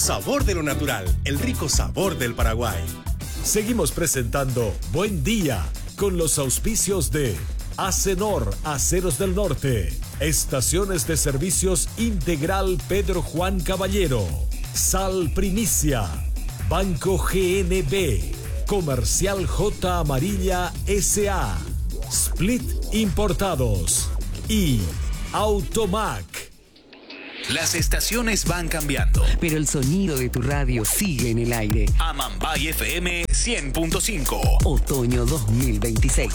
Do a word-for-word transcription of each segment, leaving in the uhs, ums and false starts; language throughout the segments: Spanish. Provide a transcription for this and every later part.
Sabor de lo natural, el rico sabor del Paraguay. Seguimos presentando Buen Día con los auspicios de Acenor, Aceros del Norte, Estaciones de Servicios Integral Pedro Juan Caballero, Sal Primicia, Banco G N B, Comercial J Amarilla S A, Split Importados y Automac. Las estaciones van cambiando, pero el sonido de tu radio sigue en el aire. Amambay F M cien punto cinco. Otoño dos mil veintiséis.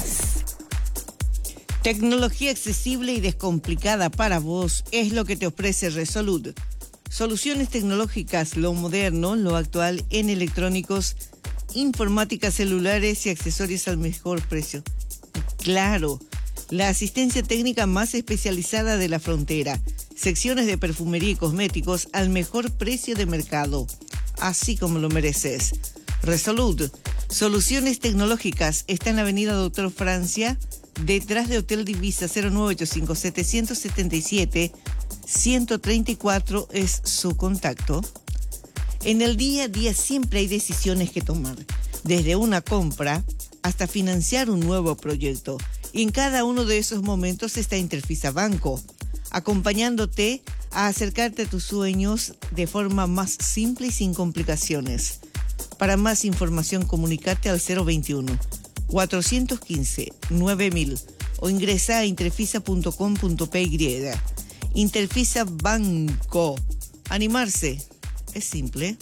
Tecnología accesible y descomplicada para vos es lo que te ofrece Resolute. Soluciones tecnológicas, lo moderno, lo actual en electrónicos, informática, celulares y accesorios al mejor precio. Claro, la asistencia técnica más especializada de la frontera. Secciones de perfumería y cosméticos al mejor precio de mercado, así como lo mereces. Resolute, soluciones tecnológicas, está en la avenida Doctor Francia, detrás de Hotel Divisa. Cero nueve ocho cinco, siete siete siete, uno tres cuatro es su contacto. En el día a día siempre hay decisiones que tomar, desde una compra hasta financiar un nuevo proyecto. Y en cada uno de esos momentos está Interfisa Banco, acompañándote a acercarte a tus sueños de forma más simple y sin complicaciones. Para más información, comunicate al cero veintiuno, cuatrocientos quince, nueve mil o ingresa a interfisa punto com punto p y. Interfisa Banco. Animarse es simple.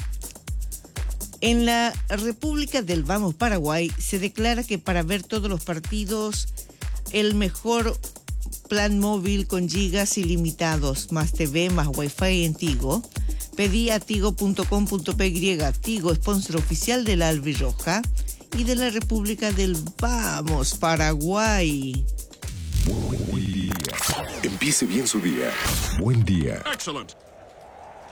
En la República del Vamos Paraguay se declara que para ver todos los partidos, el mejor plan móvil con gigas ilimitados, más T V, más Wi-Fi en Tigo. Pedí a tigo punto com punto p y. Tigo, sponsor oficial de la Albirroja y de la República del Vamos Paraguay. Buen día. Empiece bien su día. Buen día. Excellent.